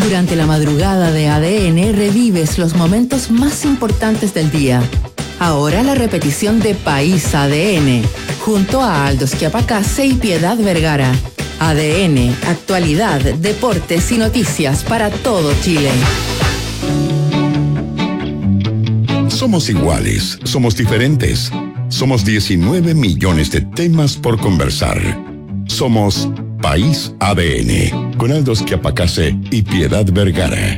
Durante la madrugada de ADN revives los momentos más importantes del día. Ahora la repetición de País ADN, junto a Aldo Schiapacase y Piedad Vergara. ADN, actualidad, deportes y noticias para todo Chile. Somos iguales, somos diferentes. Somos 19 millones de temas por conversar. Somos País ADN, con Aldo Schiapacase y Piedad Vergara.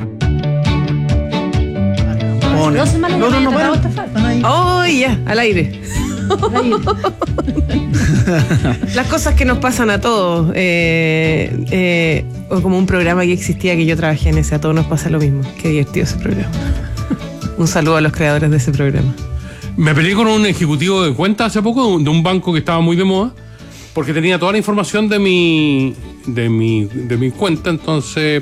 Oh, ya, al aire. Las cosas que nos pasan a todos. O como un programa que existía que yo trabajé en ese, a todos nos pasa lo mismo. Qué divertido ese programa. Un saludo a los creadores de ese programa. Me peleé con un ejecutivo de cuenta hace poco de un banco que estaba muy de moda porque tenía toda la información de mi cuenta, entonces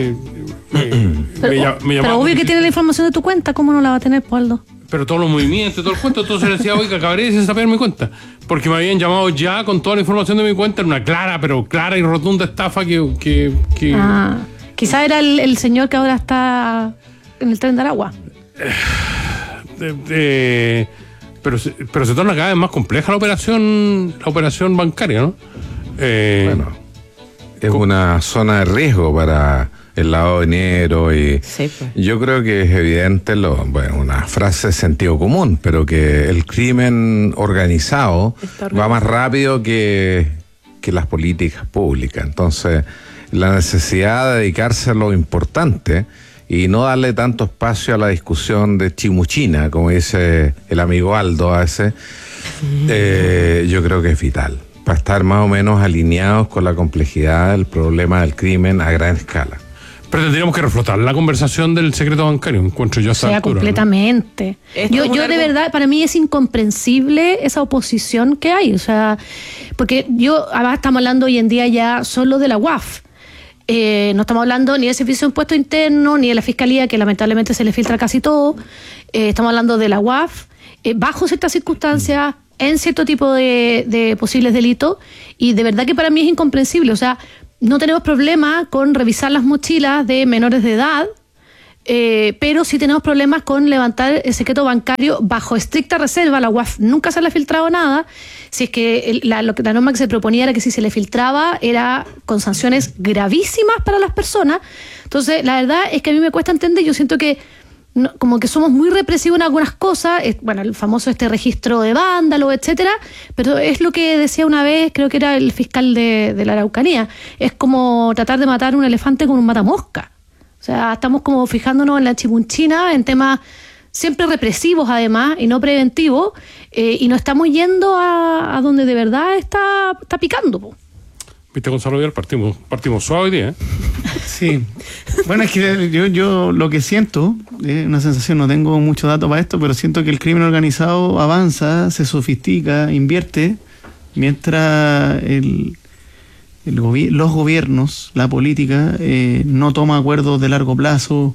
pero obvio que tiene la información de tu cuenta, ¿cómo no la va a tener, Aldo? Pero todos los movimientos, todo el cuento, entonces le decía, oiga, acabaré de saber mi cuenta, porque me habían llamado ya con toda la información de mi cuenta, era una clara y rotunda estafa que... Quizá era el señor que ahora está en el Tren de Aragua. Pero se torna cada vez más compleja la operación bancaria, ¿no? Bueno, es una zona de riesgo para el lavado de dinero y sí, pues. Yo creo que es evidente, una frase de sentido común, pero que el crimen organizado va más rápido que las políticas públicas. Entonces, la necesidad de dedicarse a lo importante y no darle tanto espacio a la discusión de chimuchina, como dice el amigo Aldo a veces, yo creo que es vital, para estar más o menos alineados con la complejidad del problema del crimen a gran escala. Pero tendríamos que reflotar la conversación del secreto bancario, encuentro yo a esa altura, completamente. ¿No? Yo de verdad, para mí es incomprensible esa oposición que hay, o sea, porque ahora estamos hablando hoy en día ya solo de la UAF. No estamos hablando ni del Servicio de Impuesto Interno, ni de la Fiscalía, que lamentablemente se le filtra casi todo. Estamos hablando de la UAF, bajo ciertas circunstancias, en cierto tipo de posibles delitos, y de verdad que para mí es incomprensible. O sea, no tenemos problema con revisar las mochilas de menores de edad, pero sí tenemos problemas con levantar el secreto bancario bajo estricta reserva. La UAF nunca se le ha filtrado nada. Si es que la norma que se proponía era que si se le filtraba era con sanciones gravísimas para las personas. Entonces, la verdad es que a mí me cuesta entender. Yo siento que como que somos muy represivos en algunas cosas. Bueno, el famoso registro de vándalos, etcétera. Pero es lo que decía una vez, creo que era el fiscal de la Araucanía. Es como tratar de matar un elefante con un matamosca. O sea, estamos como fijándonos en la chimunchina, en temas siempre represivos además y no preventivos, y no estamos yendo a donde de verdad está picando, po. Viste, Gonzalo, ayer partimos suave hoy día, ¿eh? Sí. Bueno, es que yo lo que siento, una sensación, no tengo mucho dato para esto, pero siento que el crimen organizado avanza, se sofistica, invierte, mientras los gobiernos, la política, no toma acuerdos de largo plazo,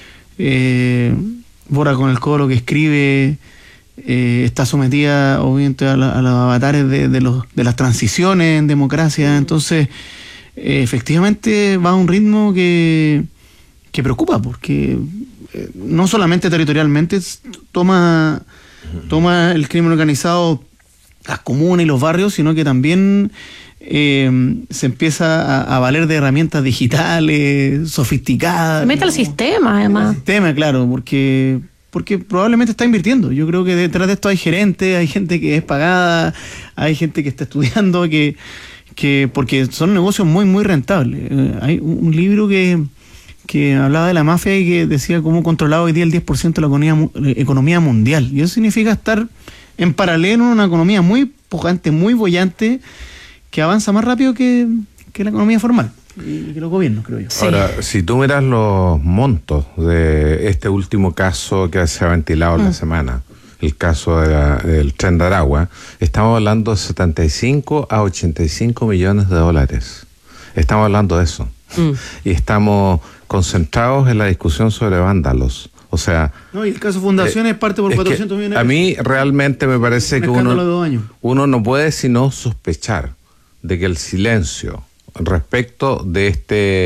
borra con el codo lo que escribe, está sometida obviamente a los avatares de las transiciones en democracia. Entonces efectivamente va a un ritmo que preocupa, porque no solamente territorialmente toma el crimen organizado las comunas y los barrios, sino que también se empieza a valer de herramientas digitales sofisticadas. Se mete al sistema, además. El sistema, claro, porque probablemente está invirtiendo. Yo creo que detrás de esto hay gerentes, hay gente que es pagada, hay gente que está estudiando, porque son negocios muy, muy rentables. Hay un libro que hablaba de la mafia y que decía cómo controlaba hoy día el 10% de la economía mundial. Y eso significa estar en paralelo en una economía muy pujante, muy bollante, que avanza más rápido que la economía formal y que los gobiernos, creo yo. Sí. Ahora, si tú miras los montos de este último caso que se ha ventilado en la semana, el caso del Tren de Aragua, estamos hablando de 75 a 85 millones de dólares. Estamos hablando de eso. Y estamos concentrados en la discusión sobre vándalos. O sea... No, y el caso Fundaciones parte por 400 millones de pesos. A mí realmente me parece que uno no puede sino sospechar de que el silencio respecto de este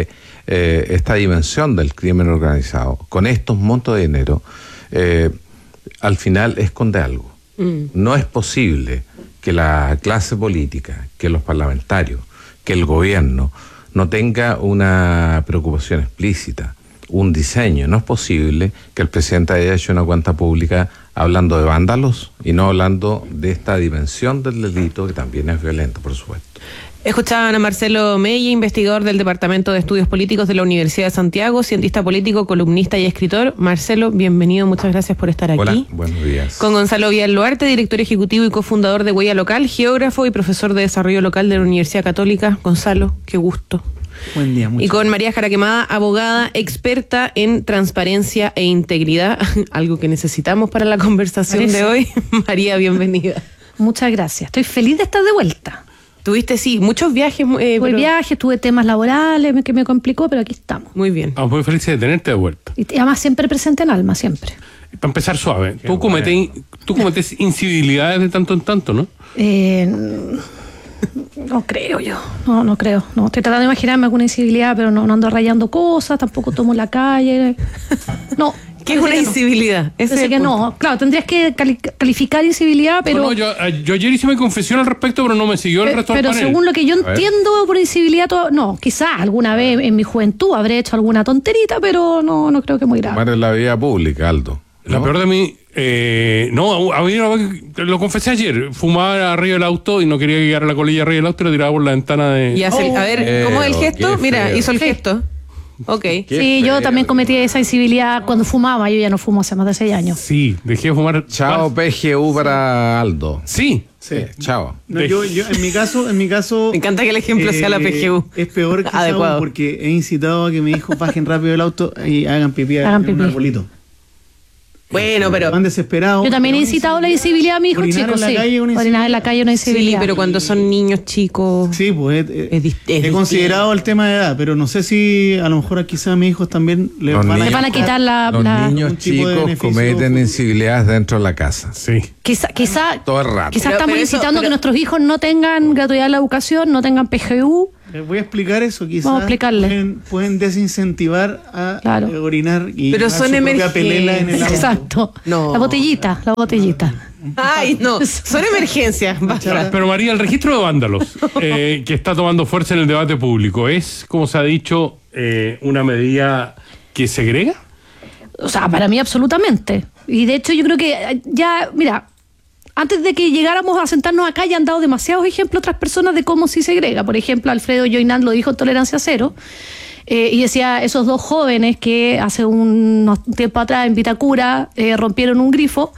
esta dimensión del crimen organizado, con estos montos de dinero, al final esconde algo. No es posible que la clase política, que los parlamentarios, que el gobierno no tenga una preocupación explícita, un diseño. No es posible que el presidente haya hecho una cuenta pública hablando de vándalos y no hablando de esta dimensión del delito, que también es violento, por supuesto. Escuchaban a Marcelo Mella, investigador del Departamento de Estudios Políticos de la Universidad de Santiago, cientista político, columnista y escritor. Marcelo, bienvenido, muchas gracias por estar aquí. Hola, buenos días. Con Gonzalo Villalluarte, director ejecutivo y cofundador de Huella Local, geógrafo y profesor de desarrollo local de la Universidad Católica. Gonzalo, qué gusto. Buen día, muchas Y con María Jaraquemada, abogada, experta en transparencia e integridad, algo que necesitamos para la conversación de hoy. María, bienvenida. Muchas gracias. Estoy feliz de estar de vuelta. Tuviste, sí, muchos viajes. Tuve viajes, tuve temas laborales que me complicó, pero aquí estamos. Muy bien. Estamos muy felices de tenerte de vuelta. Y además siempre presente en alma, siempre. Para empezar suave, tú cometes incivilidades de tanto en tanto, ¿no? No creo yo, no creo. No, estoy tratando de imaginarme alguna incivilidad, pero no ando rayando cosas, tampoco tomo en la calle. No. ¿Qué es una incivilidad? Ese que no, claro, tendrías que calificar incivilidad, pero... No, yo ayer hice mi confesión al respecto, pero no me siguió el resto del panel. Pero según lo que yo entiendo por incivilidad, no, quizás alguna vez en mi juventud habré hecho alguna tonterita, pero no creo que muy grave. Fumar en la vía pública, Aldo, ¿no? La peor de mí... a mí lo confesé ayer. Fumaba arriba del auto y no quería llegar a la colilla arriba del auto y lo tiraba por la ventana de... Y a ver, ¿cómo es el gesto? Mira, hizo el gesto. Ok. Sí, yo también cometí esa incivilidad cuando fumaba. Yo ya no fumo hace más de 6 años. Sí, dejé de fumar. Chao PGU para Aldo. Sí. Chao. No, yo en mi caso me encanta que el ejemplo sea la PGU. Es peor que adecuado, porque he incitado a que mis hijos bajen rápido del auto y hagan pipí en un arbolito. Bueno, pero... Van desesperados. Yo también he incitado la incivilidad a mis hijos chicos, sí. Orinar en la calle una incivilidad. Sí, pero cuando son niños chicos... Sí, pues he considerado el tema de edad, pero no sé si a lo mejor quizás a mis hijos también les van a quitar Los niños chicos cometen incivilidades dentro de la casa. Sí. Quizá todo el rato. Quizás estamos incitando que nuestros hijos no tengan gratuidad de la educación, no tengan PGU. Les voy a explicar eso, quizás. Vamos a explicarle. Pueden desincentivar a orinar y pero son pelela en el auto. Exacto. No. La botellita. Ay, no, son emergencias. Pero María, el registro de vándalos que está tomando fuerza en el debate público, ¿es, como se ha dicho, una medida que segrega? O sea, para mí absolutamente. Y de hecho yo creo que ya, mira, antes de que llegáramos a sentarnos acá ya han dado demasiados ejemplos otras personas de cómo sí segrega. Por ejemplo, Alfredo Joinán lo dijo en Tolerancia Cero, y decía, esos 2 jóvenes que hace unos tiempo atrás en Vitacura rompieron un grifo,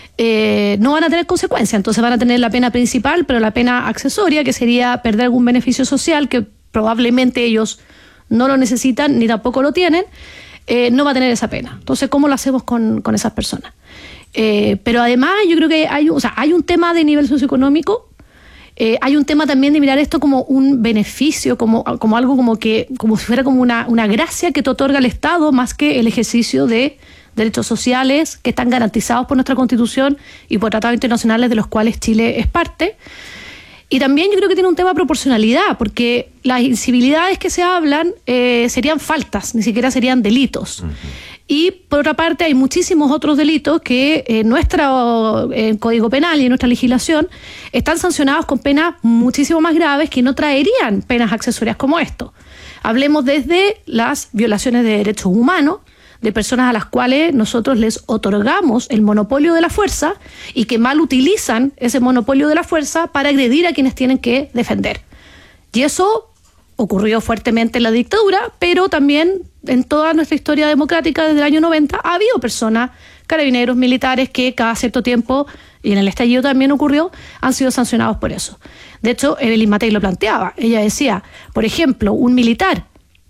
no van a tener consecuencias, entonces van a tener la pena principal, pero la pena accesoria, que sería perder algún beneficio social que probablemente ellos no lo necesitan ni tampoco lo tienen, no va a tener esa pena. Entonces, ¿cómo lo hacemos con esas personas? Pero además yo creo que hay un tema de nivel socioeconómico, hay un tema también de mirar esto como un beneficio, como algo como si fuera como una gracia que te otorga el Estado, más que el ejercicio de derechos sociales que están garantizados por nuestra Constitución y por tratados internacionales de los cuales Chile es parte. Y también yo creo que tiene un tema de proporcionalidad, porque las incivilidades que se hablan serían faltas, ni siquiera serían delitos. Uh-huh. Y por otra parte hay muchísimos otros delitos que en nuestro Código Penal y en nuestra legislación están sancionados con penas muchísimo más graves que no traerían penas accesorias como esto. Hablemos desde las violaciones de derechos humanos, de personas a las cuales nosotros les otorgamos el monopolio de la fuerza y que mal utilizan ese monopolio de la fuerza para agredir a quienes tienen que defender. Y eso ocurrió fuertemente en la dictadura, pero también en toda nuestra historia democrática desde el año 90 ha habido personas, carabineros, militares, que cada cierto tiempo, y en el estallido también ocurrió, han sido sancionados por eso. De hecho, Evelyn Matei lo planteaba. Ella decía, por ejemplo, un militar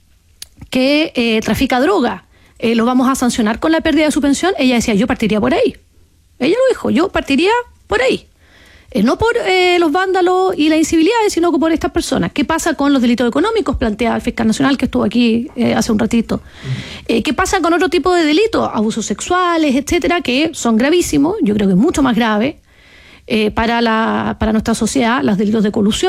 que trafica droga, lo vamos a sancionar con la pérdida de su pensión. Ella decía, yo partiría por ahí. Ella lo dijo, yo partiría por ahí. No por los vándalos y las incivilidades, sino que por estas personas. ¿Qué pasa con los delitos económicos? Plantea el fiscal nacional que estuvo aquí hace un ratito. ¿Qué pasa con otro tipo de delitos? Abusos sexuales, etcétera, que son gravísimos. Yo creo que es mucho más grave para nuestra sociedad. Los delitos de colusión,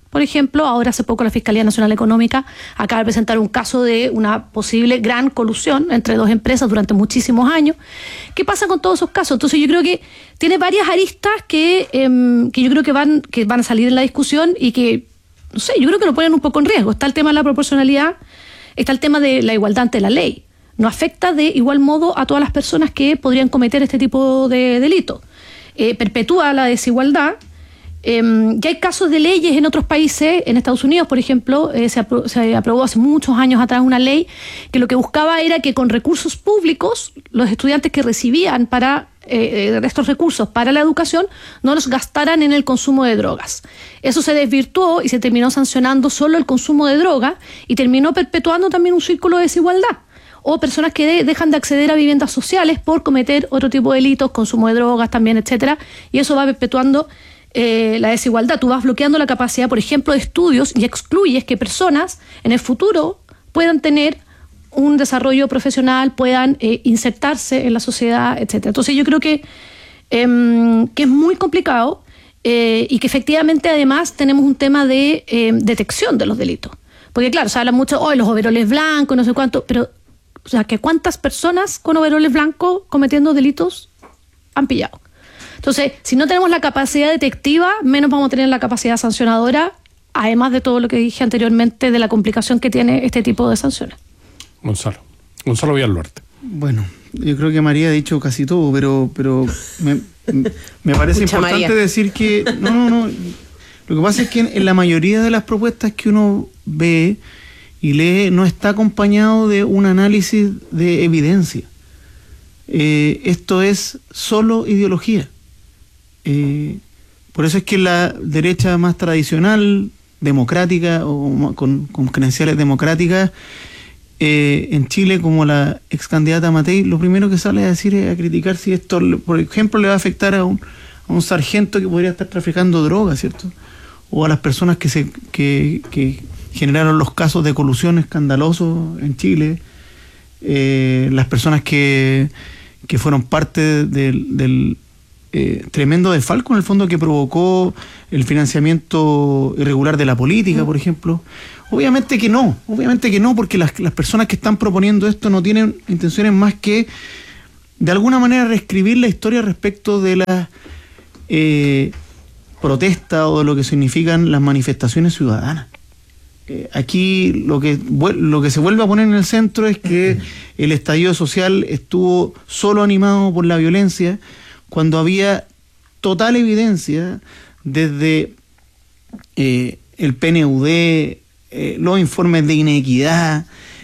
por ejemplo, ahora hace poco la Fiscalía Nacional Económica acaba de presentar un caso de una posible gran colusión entre dos empresas durante muchísimos años. ¿Qué pasa con todos esos casos? Entonces yo creo que tiene varias aristas que yo creo que van a salir en la discusión y que, no sé, yo creo que lo ponen un poco en riesgo. Está el tema de la proporcionalidad, está el tema de la igualdad ante la ley. No afecta de igual modo a todas las personas que podrían cometer este tipo de delitos. Perpetúa la desigualdad. Ya hay casos de leyes en otros países, en Estados Unidos, por ejemplo, se aprobó hace muchos años atrás una ley que lo que buscaba era que con recursos públicos los estudiantes que recibían para estos recursos para la educación no los gastaran en el consumo de drogas. Eso se desvirtuó y se terminó sancionando solo el consumo de drogas y terminó perpetuando también un círculo de desigualdad. O personas que dejan de acceder a viviendas sociales por cometer otro tipo de delitos, consumo de drogas también, etcétera, y eso va perpetuando la desigualdad. Tú vas bloqueando la capacidad, por ejemplo, de estudios y excluyes que personas en el futuro puedan tener un desarrollo profesional, puedan insertarse en la sociedad, etcétera. Entonces yo creo que es muy complicado y que efectivamente además tenemos un tema de detección de los delitos. Porque claro, se habla mucho, los overoles blancos, no sé cuánto, pero o sea, que ¿cuántas personas con overoles blancos cometiendo delitos han pillado? Entonces, si no tenemos la capacidad detectiva, menos vamos a tener la capacidad sancionadora, además de todo lo que dije anteriormente de la complicación que tiene este tipo de sanciones. Gonzalo Villalbarte. Bueno, yo creo que María ha dicho casi todo, pero me parece importante María. Decir que no. Lo que pasa es que en la mayoría de las propuestas que uno ve y lee no está acompañado de un análisis de evidencia. Esto es solo ideología. Por eso es que la derecha más tradicional, democrática o con credenciales democráticas en Chile, como la ex candidata Matei, lo primero que sale a decir es a criticar si esto, por ejemplo, le va a afectar a un sargento que podría estar traficando drogas, ¿cierto? O a las personas que generaron los casos de colusión escandalosos en Chile, las personas que fueron parte del tremendo desfalco en el fondo que provocó el financiamiento irregular de la política, por ejemplo. Obviamente que no, porque las personas que están proponiendo esto no tienen intenciones más que de alguna manera reescribir la historia respecto de la protesta o de lo que significan las manifestaciones ciudadanas. Aquí lo que se vuelve a poner en el centro es que el estallido social estuvo solo animado por la violencia, cuando había total evidencia desde el PNUD, los informes de inequidad,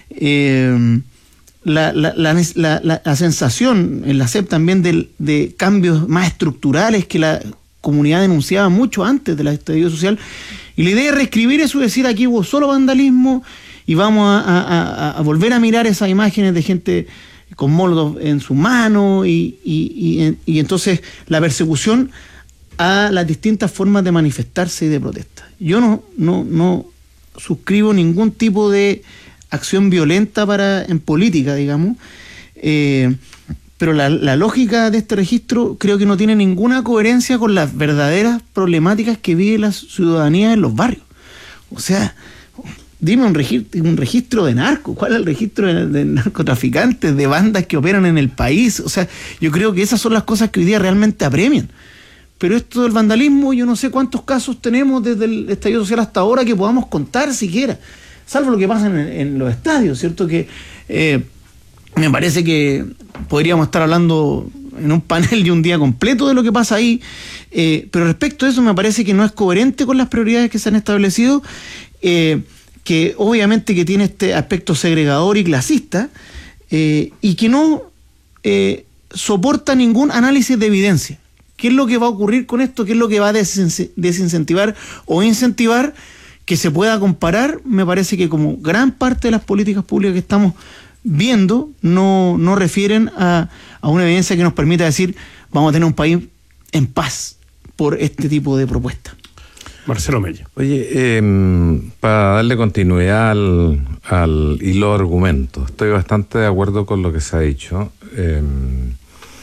la sensación en la SEP también de cambios más estructurales que la comunidad denunciaba mucho antes del estallido social. Y la idea es reescribir eso y decir aquí hubo solo vandalismo y vamos a volver a mirar esas imágenes de gente con molotov en su mano y entonces la persecución a las distintas formas de manifestarse y de protesta. Yo no suscribo ningún tipo de acción violenta en política, digamos, pero la lógica de este registro creo que no tiene ninguna coherencia con las verdaderas problemáticas que vive la ciudadanía en los barrios. O sea, dime un registro de narcos, ¿cuál es el registro de narcotraficantes, de bandas que operan en el país? O sea, yo creo que esas son las cosas que hoy día realmente apremian. Pero esto del vandalismo, yo no sé cuántos casos tenemos desde el estallido social hasta ahora que podamos contar siquiera, salvo lo que pasa en los estadios, ¿cierto? Que me parece que podríamos estar hablando en un panel de un día completo de lo que pasa ahí, pero respecto a eso me parece que no es coherente con las prioridades que se han establecido, que obviamente que tiene este aspecto segregador y clasista, y que no soporta ningún análisis de evidencia. ¿Qué es lo que va a ocurrir con esto? ¿Qué es lo que va a desincentivar o incentivar que se pueda comparar? Me parece que como gran parte de las políticas públicas que estamos viendo no refieren a una evidencia que nos permita decir vamos a tener un país en paz por este tipo de propuestas. Marcelo Mella. Oye, para darle continuidad al hilo de argumentos, estoy bastante de acuerdo con lo que se ha dicho.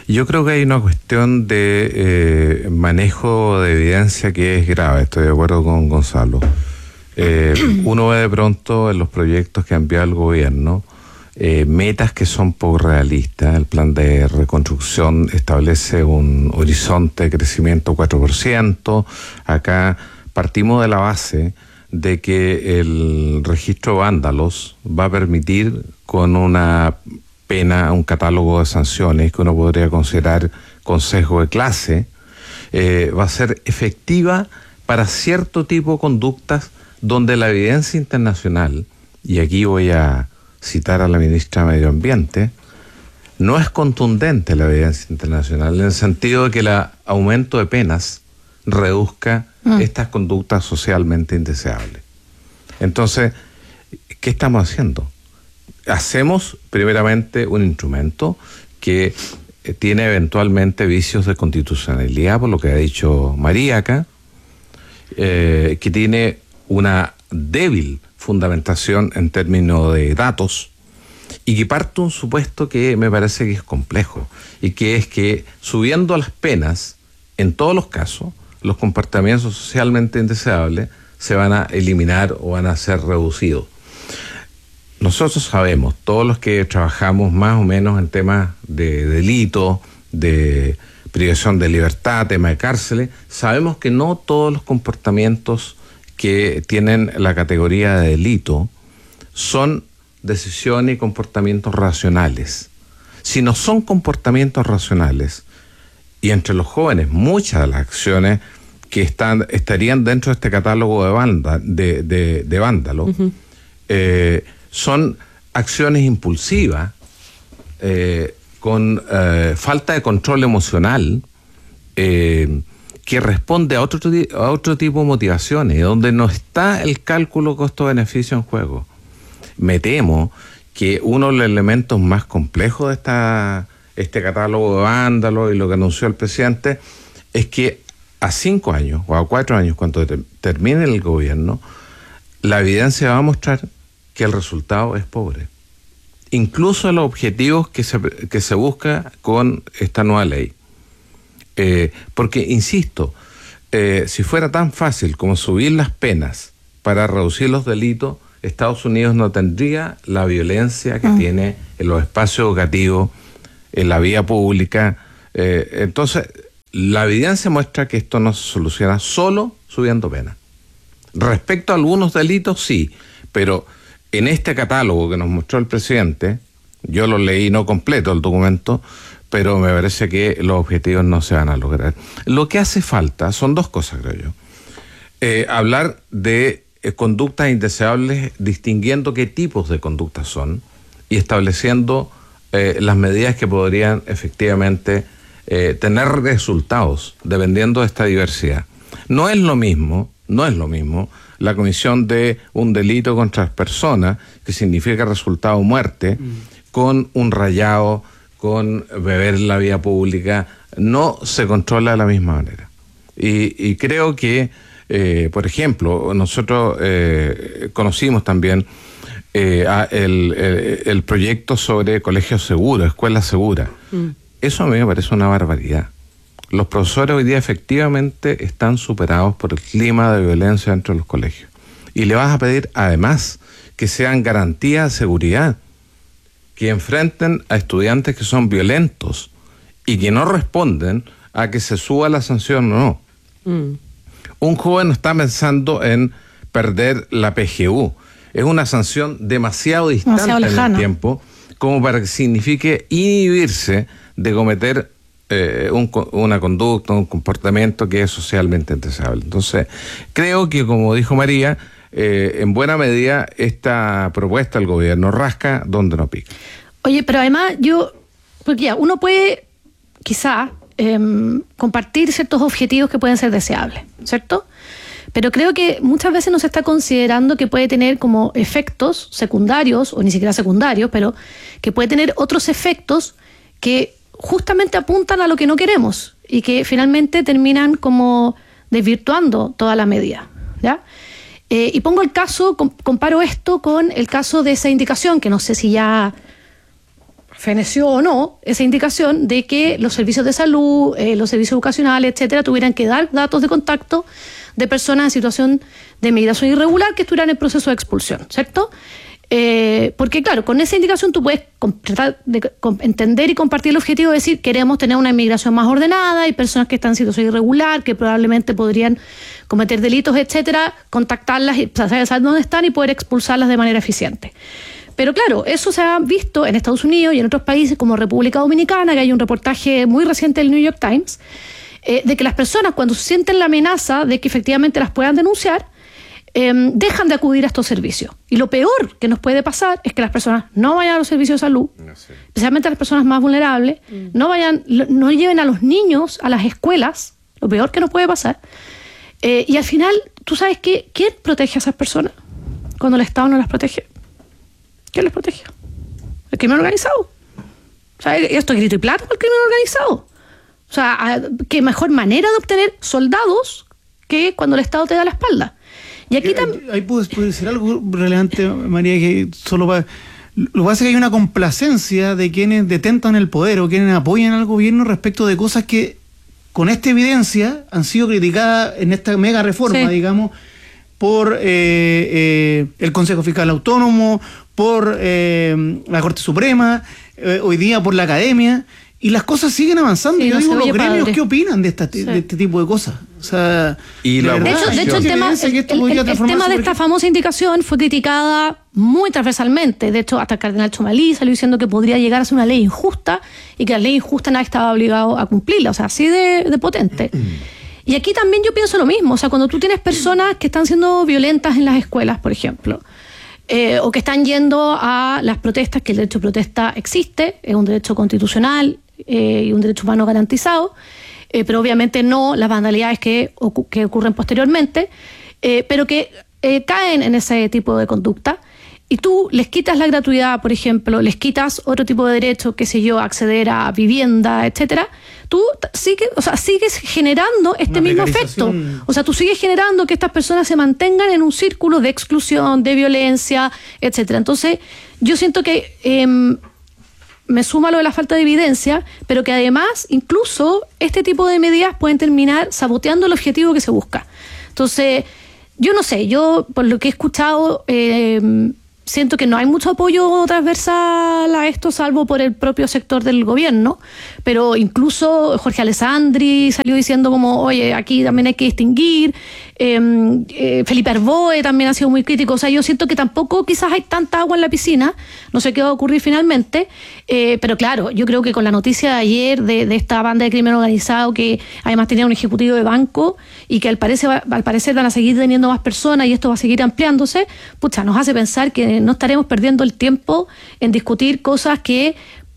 Yo creo que hay una cuestión de manejo de evidencia que es grave, estoy de acuerdo con Gonzalo. Uno ve de pronto en los proyectos que ha enviado el gobierno metas que son poco realistas. El plan de reconstrucción establece un horizonte de crecimiento 4%. Acá partimos de la base de que el registro de vándalos va a permitir, con una pena, un catálogo de sanciones que uno podría considerar con sesgo de clase, va a ser efectiva para cierto tipo de conductas donde la evidencia internacional, y aquí voy a citar a la ministra de Medio Ambiente, no es contundente la evidencia internacional, en el sentido de que el aumento de penas reduzca estas conductas socialmente indeseables. Entonces, ¿qué estamos haciendo? Hacemos primeramente un instrumento que tiene eventualmente vicios de constitucionalidad, por lo que ha dicho María acá, que tiene una débil fundamentación en términos de datos y que parte de un supuesto que me parece que es complejo, y que es que subiendo las penas, en todos los casos, los comportamientos socialmente indeseables se van a eliminar o van a ser reducidos. Nosotros sabemos, todos los que trabajamos más o menos en temas de delito, de privación de libertad, tema de cárceles, sabemos que no todos los comportamientos que tienen la categoría de delito son decisiones y comportamientos racionales. Si no son comportamientos racionales, y entre los jóvenes muchas de las acciones que estarían dentro de este catálogo de vándalos, son acciones impulsivas, con falta de control emocional, que responde a otro tipo de motivaciones, donde no está el cálculo costo-beneficio en juego. Me temo que uno de los elementos más complejos de este catálogo de vándalos y lo que anunció el presidente es que a 5 años o a 4 años, cuando termine el gobierno, la evidencia va a mostrar que el resultado es pobre. Incluso los objetivos que se busca con esta nueva ley. Porque, insisto, si fuera tan fácil como subir las penas para reducir los delitos, Estados Unidos no tendría la violencia que tiene en los espacios educativos, en la vía pública. Entonces, la evidencia muestra que esto no se soluciona solo subiendo penas. Respecto a algunos delitos, sí, pero en este catálogo que nos mostró el presidente, yo lo leí no completo el documento, pero me parece que los objetivos no se van a lograr. Lo que hace falta son dos cosas, creo yo. Hablar de conductas indeseables, distinguiendo qué tipos de conductas son y estableciendo las medidas que podrían efectivamente tener resultados dependiendo de esta diversidad. No es lo mismo la comisión de un delito contra las personas, que significa resultado muerte, con un rayado, con beber en la vía pública. No se controla de la misma manera. Y creo que, por ejemplo, nosotros conocimos también el proyecto sobre colegios seguros, escuelas seguras. Eso a mí me parece una barbaridad. Los profesores hoy día efectivamente están superados por el clima de violencia dentro de los colegios. Y le vas a pedir además que sean garantías de seguridad, que enfrenten a estudiantes que son violentos y que no responden a que se suba la sanción o no. Un joven no está pensando en perder la PGU. Es una sanción demasiado distante en el tiempo como para que signifique inhibirse de cometer una conducta, un comportamiento que es socialmente indeseable. Entonces, creo que, como dijo María, en buena medida esta propuesta del gobierno rasca donde no pica. Oye, pero además porque ya, uno puede quizá compartir ciertos objetivos que pueden ser deseables, ¿cierto? Pero creo que muchas veces no se está considerando que puede tener como efectos secundarios, o ni siquiera secundarios, pero que puede tener otros efectos que justamente apuntan a lo que no queremos y que finalmente terminan como desvirtuando toda la medida, ¿ya? Y pongo el caso, comparo esto con el caso de esa indicación, que no sé si ya feneció o no esa indicación de que los servicios de salud, los servicios educacionales, etcétera, tuvieran que dar datos de contacto de personas en situación de migración irregular que estuvieran en proceso de expulsión, ¿cierto? Porque claro, con esa indicación tú puedes tratar de entender y compartir el objetivo de decir queremos tener una inmigración más ordenada y personas que están en situación irregular, que probablemente podrían cometer delitos, etcétera, contactarlas y saber dónde están y poder expulsarlas de manera eficiente. Pero claro, eso se ha visto en Estados Unidos y en otros países como República Dominicana, que hay un reportaje muy reciente del New York Times, de que las personas cuando sienten la amenaza de que efectivamente las puedan denunciar, dejan de acudir a estos servicios. Y lo peor que nos puede pasar es que las personas no vayan a los servicios de salud, especialmente las personas más vulnerables, no lleven a los niños a las escuelas, lo peor que nos puede pasar. Y al final, ¿tú sabes qué? ¿Quién protege a esas personas cuando el Estado no las protege? ¿Quién les protege? El crimen organizado. O sea, esto es grito y plata por el crimen organizado. O sea, qué mejor manera de obtener soldados que cuando el Estado te da la espalda. Y aquí también... Ahí puede decir algo relevante, María, que solo va... Lo que pasa es que hay una complacencia de quienes detentan el poder o quienes apoyan al gobierno respecto de cosas que con esta evidencia han sido criticadas en esta mega reforma, digamos, por el Consejo Fiscal Autónomo, por la Corte Suprema, hoy día por la Academia, y las cosas siguen avanzando. Sí, yo digo, los gremios, padre. ¿qué opinan de este tipo de cosas? O sea, y la de hecho, el tema de esta famosa indicación fue criticada muy transversalmente. De hecho, hasta el cardenal Chomalí salió diciendo que podría llegar a ser una ley injusta y que la ley injusta nadie estaba obligado a cumplirla. O sea, así de potente. Y aquí también yo pienso lo mismo. O sea, cuando tú tienes personas que están siendo violentas en las escuelas, por ejemplo, o que están yendo a las protestas, que el derecho de protesta existe, es un derecho constitucional y un derecho humano garantizado, pero obviamente no las vandalidades que ocurren posteriormente, pero que caen en ese tipo de conducta, y tú les quitas la gratuidad, por ejemplo, les quitas otro tipo de derecho, qué sé yo, acceder a vivienda, etcétera, tú sigues generando este mismo efecto. O sea, tú sigues generando que estas personas se mantengan en un círculo de exclusión, de violencia, etcétera. Entonces, yo siento que me suma lo de la falta de evidencia, pero que además, incluso, este tipo de medidas pueden terminar saboteando el objetivo que se busca. Entonces, yo no sé, yo por lo que he escuchado... siento que no hay mucho apoyo transversal a esto, salvo por el propio sector del gobierno, pero incluso Jorge Alessandri salió diciendo como, oye, aquí también hay que distinguir, Felipe Arboe también ha sido muy crítico. O sea, yo siento que tampoco quizás hay tanta agua en la piscina, no sé qué va a ocurrir finalmente, pero claro, yo creo que con la noticia de ayer de esta banda de crimen organizado, que además tenía un ejecutivo de banco y que al parecer van a seguir teniendo más personas y esto va a seguir ampliándose, pucha, nos hace pensar que no estaremos perdiendo el tiempo en discutir cosas que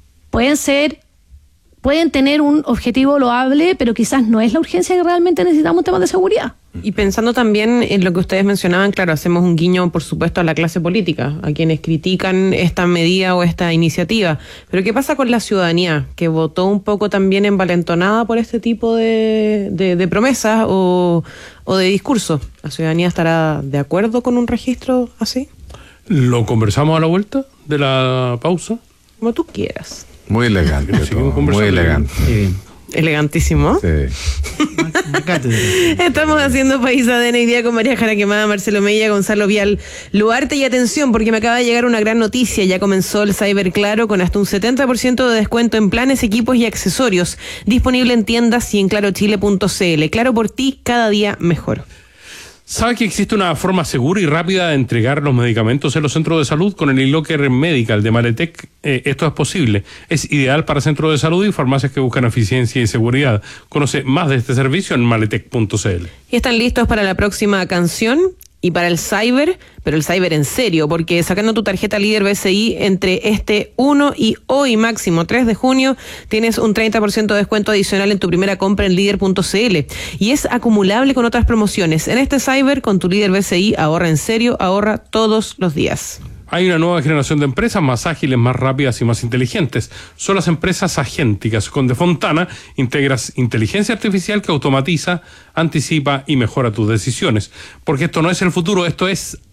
pueden tener un objetivo loable, pero quizás no es la urgencia que realmente necesitamos en temas de seguridad. Y pensando también en lo que ustedes mencionaban, claro, hacemos un guiño, por supuesto, a la clase política, a quienes critican esta medida o esta iniciativa. Pero ¿qué pasa con la ciudadanía, que votó un poco también envalentonada por este tipo de promesas o de discursos? ¿La ciudadanía estará de acuerdo con un registro así? ¿Lo conversamos a la vuelta de la pausa? Como tú quieras. Muy elegante, muy elegante. Sí. Elegantísimo. Sí. Estamos haciendo País ADN hoy día con María Jara Quemada, Marcelo Mella, Gonzalo Vial Luarte. Y atención, porque me acaba de llegar una gran noticia. Ya comenzó el Cyber Claro con hasta un 70% de descuento en planes, equipos y accesorios. Disponible en tiendas y en clarochile.cl. Claro por ti, cada día mejor. ¿Sabe que existe una forma segura y rápida de entregar los medicamentos en los centros de salud? Con el eLocker Medical de Maletec esto es posible. Es ideal para centros de salud y farmacias que buscan eficiencia y seguridad. Conoce más de este servicio en maletec.cl. Y están listos para la próxima canción y para el cyber, pero el cyber en serio, porque sacando tu tarjeta líder BCI entre este 1 y hoy máximo 3 de junio tienes un 30% de descuento adicional en tu primera compra en líder.cl y es acumulable con otras promociones. En este cyber con tu líder BCI ahorra en serio, ahorra todos los días. Hay una nueva generación de empresas más ágiles, más rápidas y más inteligentes. Son las empresas agénticas. Con De Fontana integras inteligencia artificial que automatiza, anticipa y mejora tus decisiones. Porque esto no es el futuro, esto es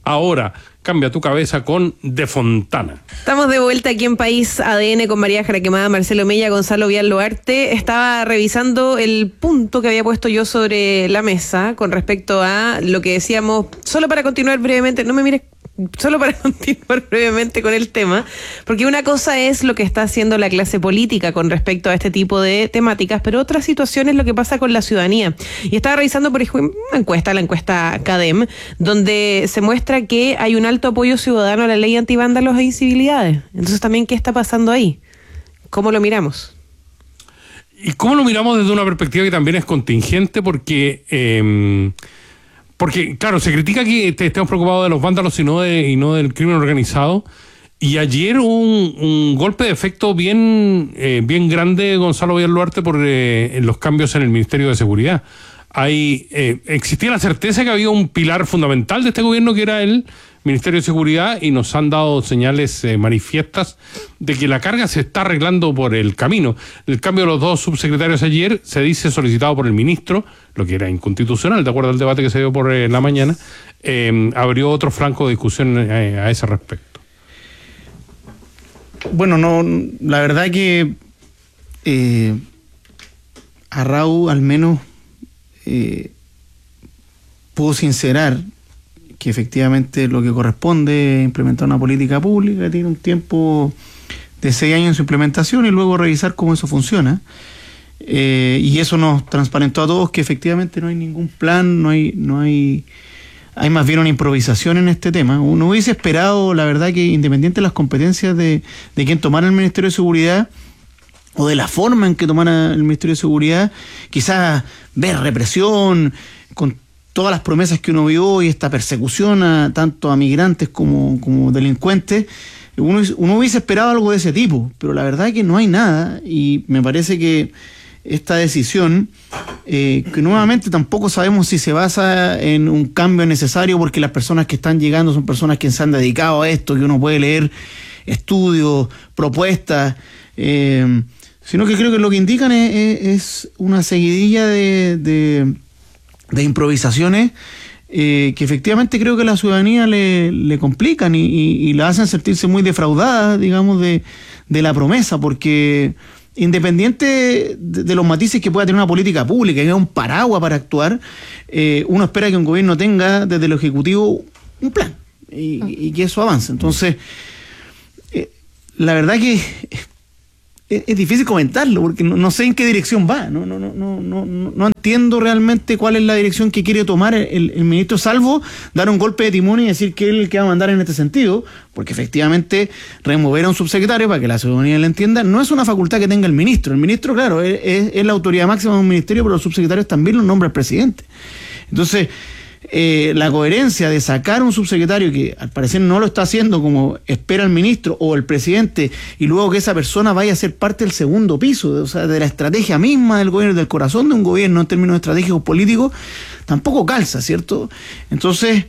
Ahora, cambia tu cabeza con De Fontana. Estamos de vuelta aquí en País ADN con María Jaraquemada, Marcelo Mella, Gonzalo Vial-Loarte. Estaba revisando el punto que había puesto yo sobre la mesa con respecto a lo que decíamos, solo para continuar brevemente, no me mires, solo para continuar brevemente con el tema, porque una cosa es lo que está haciendo la clase política con respecto a este tipo de temáticas, pero otra situación es lo que pasa con la ciudadanía. Y estaba revisando, por ejemplo, la encuesta CADEM, donde se muestra que hay un alto apoyo ciudadano a la ley antivándalos e incivilidades. Entonces también, ¿qué está pasando ahí? ¿Cómo lo miramos? ¿Y cómo lo miramos desde una perspectiva que también es contingente? Porque, claro, se critica que estemos preocupados de los vándalos y no del crimen organizado. Y ayer un golpe de efecto bien grande, Gonzalo Vial-Loarte, por los cambios en el Ministerio de Seguridad. Existía la certeza que había un pilar fundamental de este gobierno que era el Ministerio de Seguridad, y nos han dado señales manifiestas de que la carga se está arreglando por el camino. El cambio de los 2 subsecretarios ayer se dice solicitado por el ministro, lo que era inconstitucional, de acuerdo al debate que se dio por la mañana, abrió otro flanco de discusión a ese respecto. Bueno, no, la verdad que Arrau al menos pudo sincerar que efectivamente lo que corresponde es implementar una política pública, tiene un tiempo de 6 años en su implementación y luego revisar cómo eso funciona. Y eso nos transparentó a todos que efectivamente no hay ningún plan, hay más bien una improvisación en este tema. Uno hubiese esperado, la verdad, que independiente de las competencias de quien tomara el Ministerio de Seguridad o de la forma en que tomara el Ministerio de Seguridad, quizás ver represión con todas las promesas que uno vio y esta persecución tanto a migrantes como delincuentes, uno hubiese esperado algo de ese tipo, pero la verdad es que no hay nada, y me parece que esta decisión, que nuevamente tampoco sabemos si se basa en un cambio necesario, porque las personas que están llegando son personas que se han dedicado a esto, que uno puede leer estudios, propuestas, sino que creo que lo que indican es una seguidilla de improvisaciones que efectivamente creo que a la ciudadanía le complican y la hacen sentirse muy defraudada, digamos, de la promesa, porque independiente de los matices que pueda tener una política pública, que es un paraguas para actuar, uno espera que un gobierno tenga desde el Ejecutivo un plan y que eso avance. Entonces, la verdad que es difícil comentarlo porque no sé en qué dirección va, no entiendo realmente cuál es la dirección que quiere tomar el ministro, salvo dar un golpe de timón y decir que él es el que va a mandar en este sentido, porque efectivamente remover a un subsecretario, para que la ciudadanía lo entienda, no es una facultad que tenga el ministro. El ministro, claro, es la autoridad máxima de un ministerio, pero los subsecretarios también los nombra el presidente. Entonces, la coherencia de sacar un subsecretario que al parecer no lo está haciendo como espera el ministro o el presidente, y luego que esa persona vaya a ser parte del segundo piso, o sea, de la estrategia misma del gobierno, del corazón de un gobierno en términos estratégicos políticos, tampoco calza, ¿cierto? Entonces,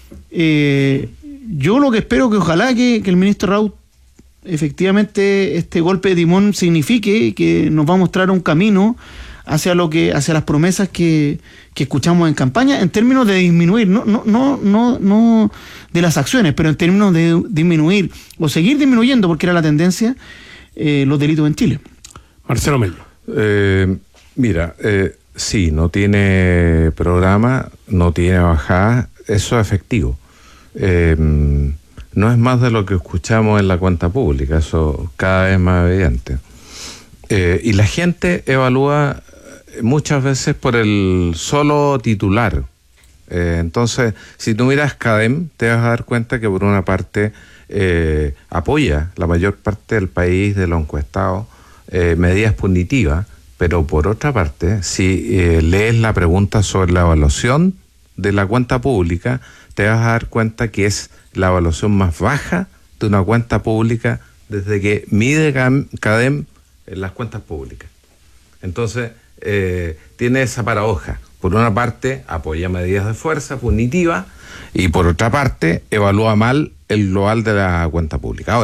yo lo que espero que ojalá que el ministro Raúl efectivamente este golpe de timón signifique que nos va a mostrar un camino hacia las promesas que escuchamos en campaña, en términos de disminuir, no de las acciones, pero en términos de disminuir o seguir disminuyendo, porque era la tendencia, los delitos en Chile. Marcelo Mella. Mira, sí, no tiene programa, no tiene bajada, eso es efectivo. No es más de lo que escuchamos en la cuenta pública, eso cada vez más evidente. Y la gente evalúa muchas veces por el solo titular. Entonces, si tú miras CADEM, te vas a dar cuenta que por una parte apoya la mayor parte del país, de los encuestados, medidas punitivas, pero por otra parte, si lees la pregunta sobre la evaluación de la cuenta pública, te vas a dar cuenta que es la evaluación más baja de una cuenta pública desde que mide CADEM en las cuentas públicas. Entonces, tiene esa paradoja. Por una parte, apoya medidas de fuerza punitiva y por otra parte, evalúa mal el global de la cuenta pública. Ahora,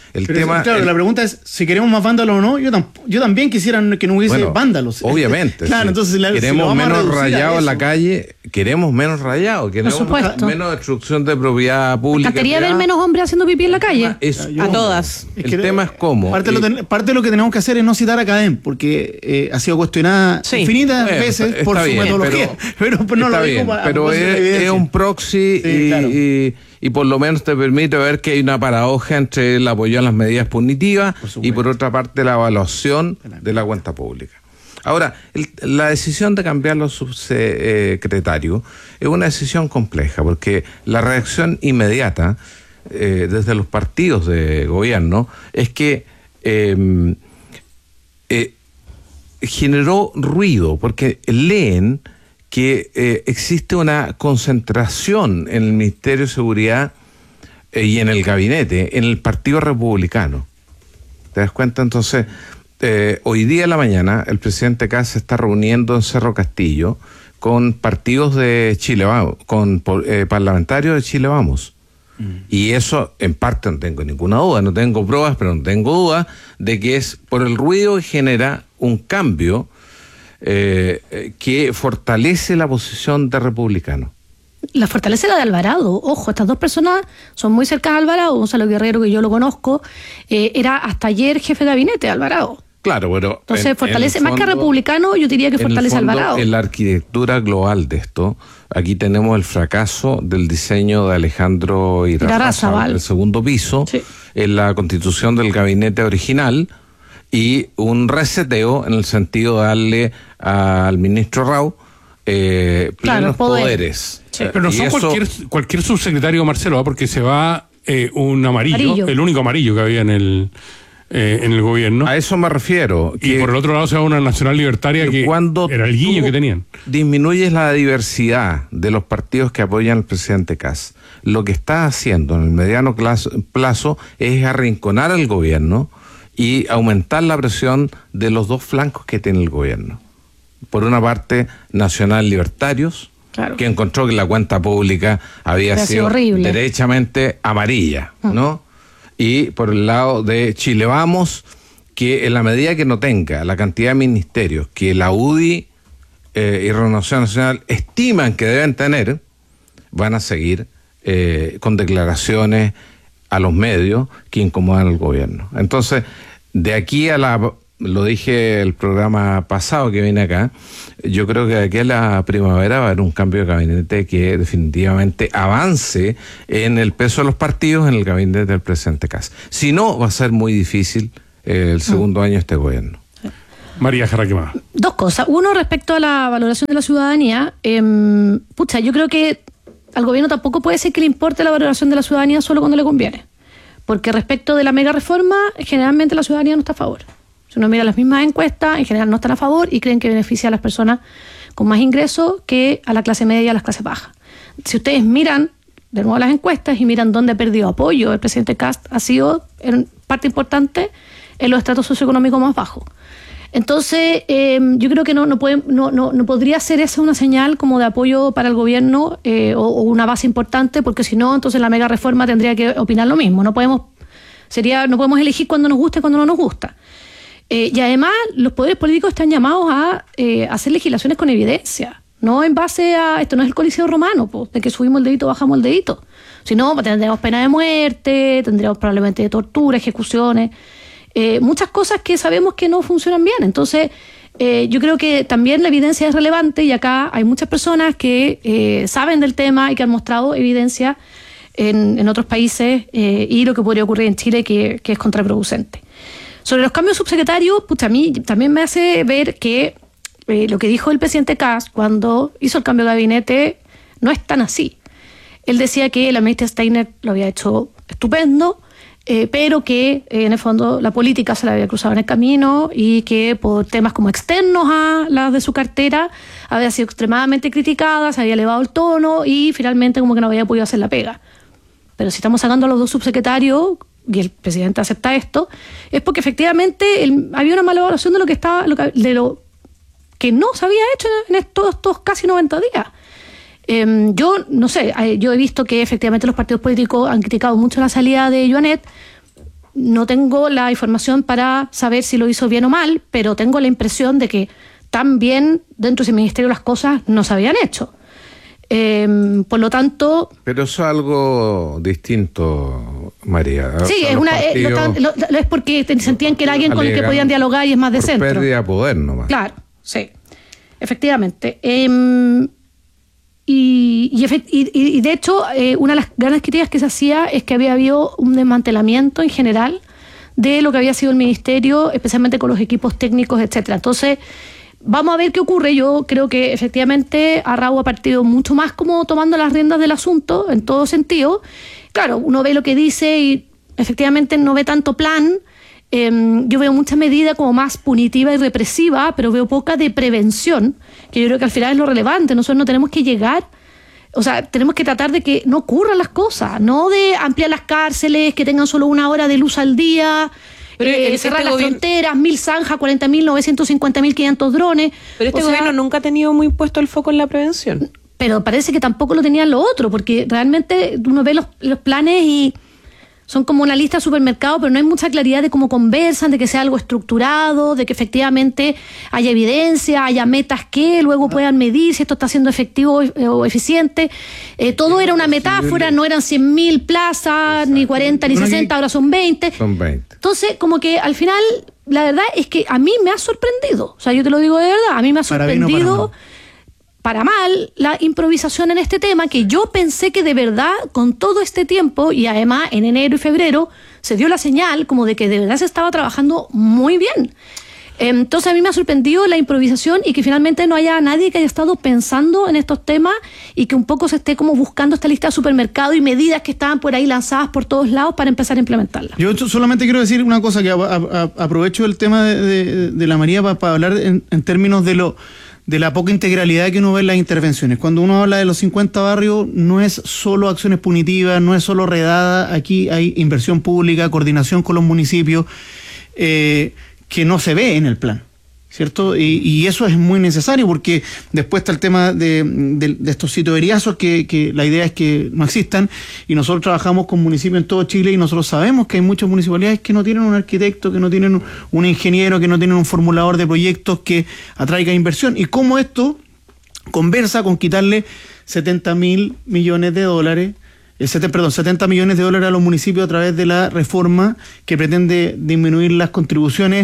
Claro, la pregunta es si queremos más vándalos o no. Yo también quisiera que no hubiese vándalos. Obviamente. Claro, entonces queremos menos rayados en la calle, queremos menos rayados, queremos menos destrucción de propiedad pública. Me encantaría ver menos hombres haciendo pipí en la calle. A todas. El tema es cómo. Parte de lo que tenemos que hacer es no citar a Cadem, porque ha sido cuestionada infinitas veces por su metodología. Pero no lo digo para. Pero es un proxy y por lo menos te permite ver que hay una paradoja entre el apoyo a las medidas punitivas y por otra parte la evaluación de la cuenta pública. Ahora, la decisión de cambiar los subsecretarios es una decisión compleja porque la reacción inmediata desde los partidos de gobierno es que generó ruido porque leen que existe una concentración en el Ministerio de Seguridad y en el gabinete, en el Partido Republicano. ¿Te das cuenta? Entonces, hoy día en la mañana, el presidente Kast se está reuniendo en Cerro Castillo con partidos de Chile Vamos, con parlamentarios de Chile Vamos. Y eso, en parte, no tengo ninguna duda, no tengo pruebas, pero no tengo duda de que es por el ruido que genera un cambio que fortalece la posición de republicano. La fortalece la de Alvarado. Ojo, estas dos personas son muy cercanas a Alvarado. Gonzalo Guerrero, que yo lo conozco, era hasta ayer jefe de gabinete de Alvarado. Claro, pero entonces fortalece, más que republicano, yo diría que fortalece a Alvarado. En la arquitectura global de esto, aquí tenemos el fracaso del diseño de Alejandro Irarrázaval, el segundo piso, en la constitución del gabinete original, y un reseteo en el sentido de darle al ministro Rau plenos poderes. Sí. Pero no son cualquier subsecretario, Marcelo, porque se va un amarillo, el único amarillo que había en el gobierno. A eso me refiero. Y por el otro lado se va una nacional libertaria que era el guiño que tenían. Disminuyes la diversidad de los partidos que apoyan al presidente Kast. Lo que está haciendo en el mediano plazo es arrinconar al gobierno y aumentar la presión de los dos flancos que tiene el gobierno. Por una parte, nacional libertarios, que encontró que la cuenta pública había sido derechamente amarilla, ¿no? Y por el lado de Chile Vamos, que en la medida que no tenga la cantidad de ministerios que la UDI y Renovación Nacional estiman que deben tener, van a seguir con declaraciones a los medios que incomodan al gobierno. Entonces, de aquí a lo dije el programa pasado que vine acá, yo creo que de aquí a la primavera va a haber un cambio de gabinete que definitivamente avance en el peso de los partidos en el gabinete del presidente Kast. Si no, va a ser muy difícil el segundo año de este gobierno. María Jarraquemada. Dos cosas. Uno, respecto a la valoración de la ciudadanía, yo creo que al gobierno tampoco puede ser que le importe la valoración de la ciudadanía solo cuando le conviene. Porque respecto de la mega reforma, generalmente la ciudadanía no está a favor. Si uno mira las mismas encuestas, en general no están a favor y creen que beneficia a las personas con más ingresos que a la clase media y a las clases bajas. Si ustedes miran de nuevo las encuestas y miran dónde ha perdido apoyo el presidente Kast, ha sido en parte importante en los estratos socioeconómicos más bajos. Entonces, yo creo que no podría ser esa una señal como de apoyo para el gobierno o una base importante, porque si no, entonces la mega reforma tendría que opinar lo mismo. No podemos elegir cuando nos gusta y cuando no nos gusta. Y además, los poderes políticos están llamados a hacer legislaciones con evidencia, no en base a, esto no es el Coliseo Romano, de que subimos el dedito, bajamos el dedito, sino tendremos pena de muerte, tendremos probablemente tortura, ejecuciones, muchas cosas que sabemos que no funcionan bien. Entonces, yo creo que también la evidencia es relevante y acá hay muchas personas que saben del tema y que han mostrado evidencia en otros países y lo que podría ocurrir en Chile que es contraproducente. Sobre los cambios subsecretarios, a mí también me hace ver que lo que dijo el presidente Kast cuando hizo el cambio de gabinete no es tan así. Él decía que la ministra Steiner lo había hecho estupendo, pero que en el fondo la política se la había cruzado en el camino y que por temas como externos a las de su cartera había sido extremadamente criticada, se había elevado el tono y finalmente como que no había podido hacer la pega. Pero si estamos sacando a los dos subsecretarios y el presidente acepta esto, es porque efectivamente había una mala evaluación de lo que no se había hecho en estos casi 90 días. Yo no sé, yo he visto que efectivamente los partidos políticos han criticado mucho la salida de Joanet, no tengo la información para saber si lo hizo bien o mal, pero tengo la impresión de que también dentro de ese ministerio las cosas no se habían hecho. Por lo tanto... Pero eso es algo distinto, María. Sí, es porque sentían que era alguien con el que podían dialogar y es más de centro. Pérdida de poder nomás. Claro, sí, efectivamente. Y de hecho, una de las grandes críticas que se hacía es que había habido un desmantelamiento en general de lo que había sido el ministerio, especialmente con los equipos técnicos, etcétera. Entonces, vamos a ver qué ocurre. Yo creo que efectivamente Arrau ha partido mucho más como tomando las riendas del asunto en todo sentido. Claro, uno ve lo que dice y efectivamente no ve tanto plan. Yo veo mucha medida como más punitiva y represiva, pero veo poca de prevención, que yo creo que al final es lo relevante. Nosotros no tenemos que llegar, o sea, tenemos que tratar de que no ocurran las cosas, no de ampliar las cárceles, que tengan solo 1 hora de luz al día, cerrar las fronteras, 1.000 zanjas, 40.000, 950.500 drones. Pero este gobierno nunca ha tenido muy puesto el foco en la prevención. Pero parece que tampoco lo tenían lo otro, porque realmente uno ve los planes y son como una lista de supermercados, pero no hay mucha claridad de cómo conversan, de que sea algo estructurado, de que efectivamente haya evidencia, haya metas que luego puedan medir si esto está siendo efectivo o eficiente. Todo era una metáfora, no eran 100.000 plazas, ni 40, ni 60, ahora son 20. Son 20. Entonces, como que al final, la verdad es que a mí me ha sorprendido. O sea, yo te lo digo de verdad, a mí me ha sorprendido... Para mal, la improvisación en este tema, que yo pensé que de verdad, con todo este tiempo, y además en enero y febrero, se dio la señal como de que de verdad se estaba trabajando muy bien. Entonces a mí me ha sorprendido la improvisación y que finalmente no haya nadie que haya estado pensando en estos temas y que un poco se esté como buscando esta lista de supermercados y medidas que estaban por ahí lanzadas por todos lados para empezar a implementarla. Yo solamente quiero decir una cosa, que aprovecho el tema de la María para hablar en términos de la poca integralidad que uno ve en las intervenciones. Cuando uno habla de los 50 barrios, no es solo acciones punitivas, no es solo redada, aquí hay inversión pública, coordinación con los municipios, que no se ve en el plan, ¿cierto? Y eso es muy necesario, porque después está el tema de estos sitios eriazos, que la idea es que no existan, y nosotros trabajamos con municipios en todo Chile y nosotros sabemos que hay muchas municipalidades que no tienen un arquitecto, que no tienen un ingeniero, que no tienen un formulador de proyectos que atraiga inversión, y cómo esto conversa con quitarle 70 millones de dólares a los municipios a través de la reforma que pretende disminuir las contribuciones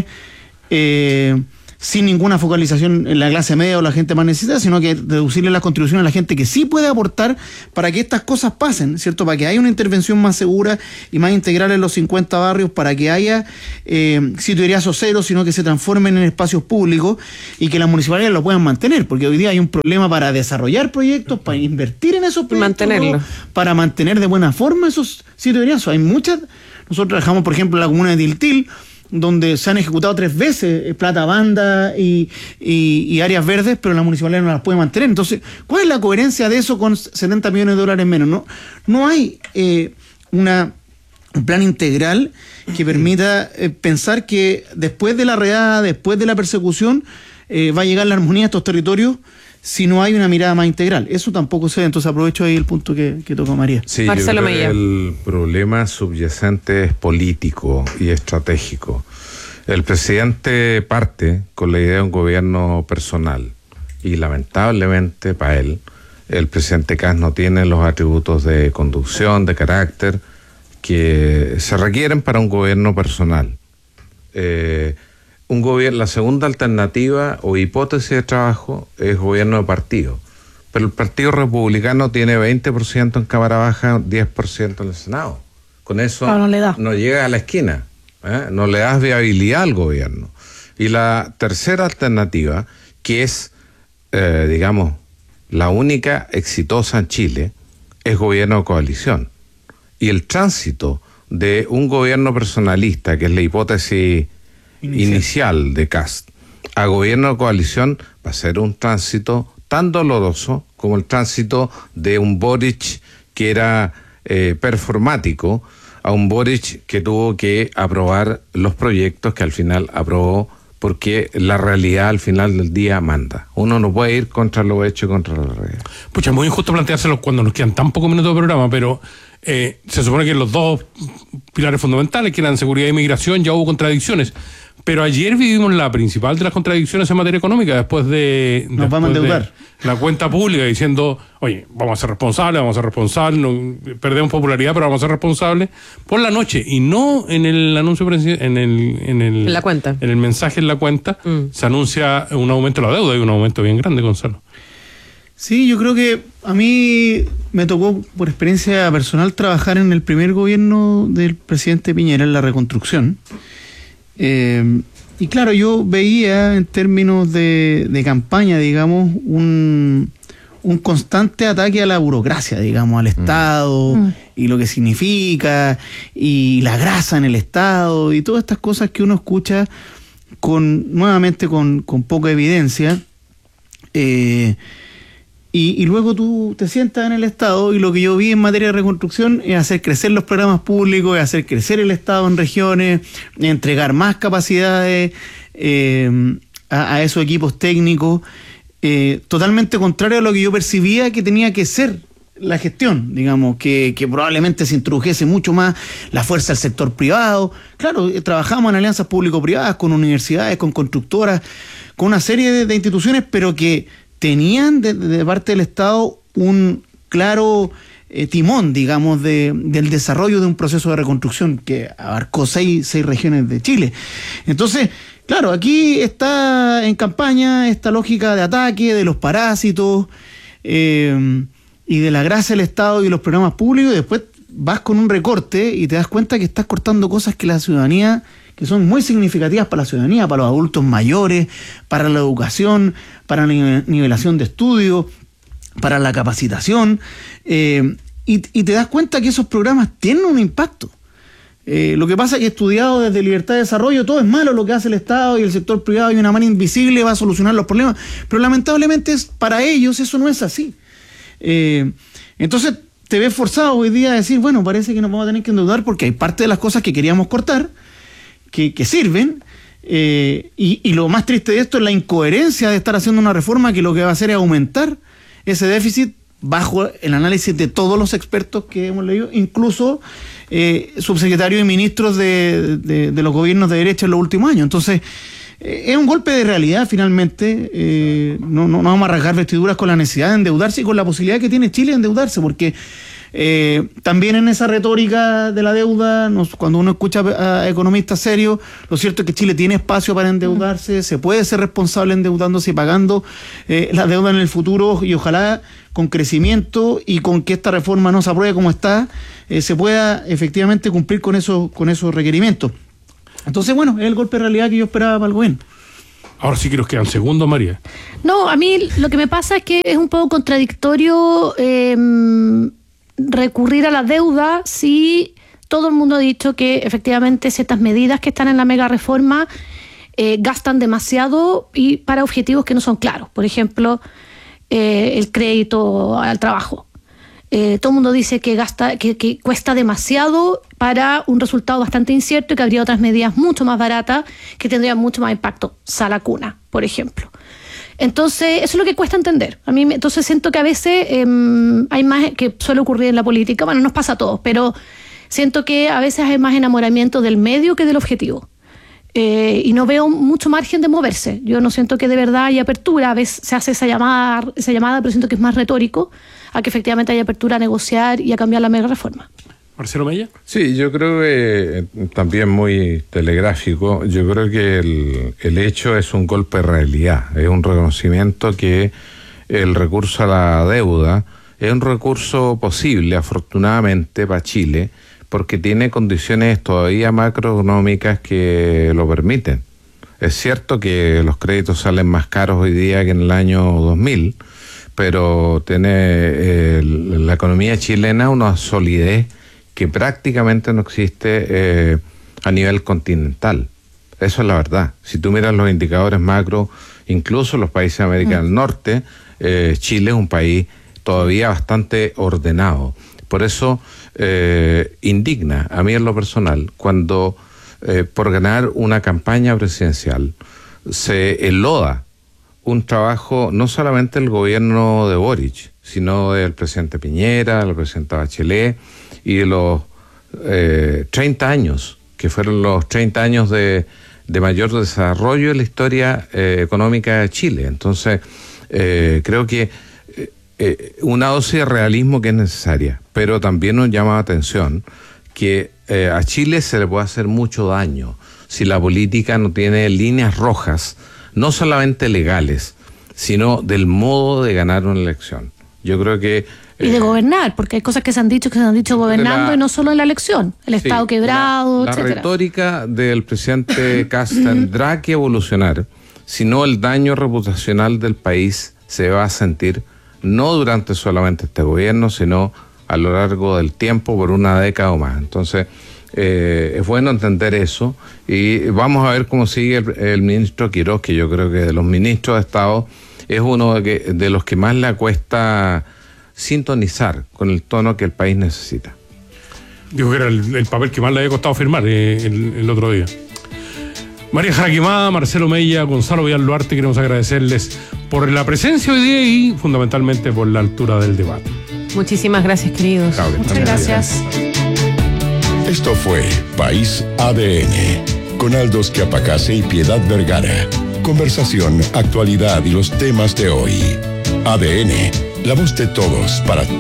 sin ninguna focalización en la clase media o la gente más necesitada, sino que reducirle las contribuciones a la gente que sí puede aportar para que estas cosas pasen, ¿cierto? Para que haya una intervención más segura y más integral en los 50 barrios, para que haya sitio eriazo cero, sino que se transformen en espacios públicos y que las municipalidades lo puedan mantener, porque hoy día hay un problema para desarrollar proyectos, para invertir en esos proyectos, ¿no? Para mantener de buena forma esos sitios eriazos. Hay muchas. Nosotros trabajamos, por ejemplo, en la comuna de Tiltil, donde se han ejecutado 3 veces plata banda y áreas verdes, pero la municipalidad no las puede mantener. Entonces, ¿cuál es la coherencia de eso con 70 millones de dólares menos? No hay un plan integral que permita pensar que después de la redada, después de la persecución, va a llegar la armonía a estos territorios si no hay una mirada más integral. Eso tampoco se ve. Entonces aprovecho ahí el punto que tocó María. Sí, Marcelo, yo creo que el problema subyacente es político y estratégico. El presidente parte con la idea de un gobierno personal y lamentablemente para él, el presidente Kast no tiene los atributos de conducción, de carácter que se requieren para un gobierno personal. La segunda alternativa o hipótesis de trabajo es gobierno de partido, pero el Partido Republicano tiene 20% en Cámara Baja, 10% en el Senado. Con eso no llega a la esquina, no le das viabilidad al gobierno. Y la tercera alternativa, que es, digamos, la única exitosa en Chile, es gobierno de coalición. Y el tránsito de un gobierno personalista, que es la hipótesis inicial de Kast, a gobierno de coalición, va a ser un tránsito tan doloroso como el tránsito de un Boric que era performático a un Boric que tuvo que aprobar los proyectos que al final aprobó, porque la realidad al final del día manda. Uno no puede ir contra lo hecho y contra la realidad. Pucha, muy injusto planteárselo cuando nos quedan tan pocos minutos de programa, pero Se supone que los dos pilares fundamentales, que eran seguridad y migración, ya hubo contradicciones. Pero ayer vivimos la principal de las contradicciones en materia económica, después de vamos a endeudar. La cuenta pública diciendo, oye, vamos a ser responsables, no, perdemos popularidad, pero vamos a ser responsables por la noche, y no en el anuncio en la cuenta. En el mensaje en la cuenta se anuncia un aumento de la deuda, y un aumento bien grande, Gonzalo. Sí, yo creo que a mí me tocó, por experiencia personal, trabajar en el primer gobierno del presidente Piñera, en la reconstrucción. Y claro, yo veía en términos de campaña, digamos, un constante ataque a la burocracia, digamos, al Estado, y lo que significa, y la grasa en el Estado, y todas estas cosas que uno escucha nuevamente con poca evidencia. Y luego tú te sientas en el Estado, y lo que yo vi en materia de reconstrucción es hacer crecer los programas públicos, es hacer crecer el Estado en regiones, entregar más capacidades a esos equipos técnicos, totalmente contrario a lo que yo percibía que tenía que ser la gestión, digamos, que probablemente se introdujese mucho más la fuerza del sector privado. Claro, trabajamos en alianzas público-privadas con universidades, con constructoras, con una serie de instituciones, pero que tenían de parte del Estado un claro timón, digamos, del desarrollo de un proceso de reconstrucción que abarcó seis regiones de Chile. Entonces, claro, aquí está en campaña esta lógica de ataque, de los parásitos, y de la grasa del Estado y los programas públicos, y después vas con un recorte y te das cuenta que estás cortando cosas que la ciudadanía, que son muy significativas para la ciudadanía, para los adultos mayores, para la educación, para la nivelación de estudio, para la capacitación, y te das cuenta que esos programas tienen un impacto. Lo que pasa es que estudiado desde Libertad de Desarrollo, todo es malo lo que hace el Estado y el sector privado, y una mano invisible va a solucionar los problemas, pero lamentablemente para ellos eso no es así. Entonces te ves forzado hoy día a decir, bueno, parece que nos vamos a tener que endeudar porque hay parte de las cosas que queríamos cortar que sirven, y lo más triste de esto es la incoherencia de estar haciendo una reforma que lo que va a hacer es aumentar ese déficit bajo el análisis de todos los expertos que hemos leído, incluso subsecretarios y ministros de los gobiernos de derecha en los últimos años. Entonces, es un golpe de realidad finalmente. No vamos a rasgar vestiduras con la necesidad de endeudarse y con la posibilidad que tiene Chile de endeudarse, porque también en esa retórica de la deuda, cuando uno escucha a economistas serios, lo cierto es que Chile tiene espacio para endeudarse, se puede ser responsable endeudándose y pagando la deuda en el futuro, y ojalá con crecimiento y con que esta reforma no se apruebe como está, se pueda efectivamente cumplir con esos requerimientos. Entonces, bueno, es el golpe de realidad que yo esperaba para el gobierno. Ahora sí que nos quedan segundos, María. No, a mí lo que me pasa es que es un poco contradictorio recurrir a la deuda si todo el mundo ha dicho que efectivamente ciertas medidas que están en la mega reforma gastan demasiado y para objetivos que no son claros. Por ejemplo, el crédito al trabajo. Todo el mundo dice que cuesta demasiado para un resultado bastante incierto, y que habría otras medidas mucho más baratas que tendrían mucho más impacto. Sala cuna, por ejemplo. Entonces, eso es lo que cuesta entender. A mí, entonces siento que a veces hay más, que suele ocurrir en la política, bueno, nos pasa a todos, pero siento que a veces hay más enamoramiento del medio que del objetivo. Y no veo mucho margen de moverse. Yo no siento que de verdad haya apertura. A veces se hace esa llamada, pero siento que es más retórico a que efectivamente haya apertura a negociar y a cambiar la mega reforma. Marcelo Mella. Sí, yo creo que también muy telegráfico. Yo creo que el hecho es un golpe de realidad, es un reconocimiento que el recurso a la deuda es un recurso posible, afortunadamente, para Chile, porque tiene condiciones todavía macroeconómicas que lo permiten. Es cierto que los créditos salen más caros hoy día que en el año 2000, pero tiene la economía chilena una solidez que prácticamente no existe a nivel continental. Eso es la verdad. Si tú miras los indicadores macro, incluso los países de América del Norte, Chile es un país todavía bastante ordenado. Por eso indigna a mí en lo personal cuando por ganar una campaña presidencial se enloda un trabajo no solamente del gobierno de Boric, sino del presidente Piñera, del presidente Bachelet, y de los 30 años, que fueron los 30 años de mayor desarrollo en la historia económica de Chile. Entonces, creo que una dosis de realismo que es necesaria, pero también nos llama la atención que a Chile se le puede hacer mucho daño si la política no tiene líneas rojas, no solamente legales, sino del modo de ganar una elección. Yo creo que... y de gobernar, porque hay cosas que se han dicho gobernando y no solo en la elección, el Estado quebrado, etcétera. La retórica del presidente Kast tendrá que evolucionar, si no el daño reputacional del país se va a sentir no durante solamente este gobierno, sino a lo largo del tiempo, por una década o más. Entonces, es bueno entender eso, y vamos a ver cómo sigue el ministro Quiroz, que yo creo que de los ministros de Estado es uno de los que más le cuesta sintonizar con el tono que el país necesita. Dijo que era el papel que más le había costado firmar el otro día. María Jaraquemada, Marcelo Mella, Gonzalo Villalluarte, queremos agradecerles por la presencia hoy día y fundamentalmente por la altura del debate. Muchísimas gracias, queridos. Muchas gracias. Esto fue País ADN, con Aldos Quiapacase y Piedad Vergara. Conversación, actualidad y los temas de hoy. ADN, la voz de todos para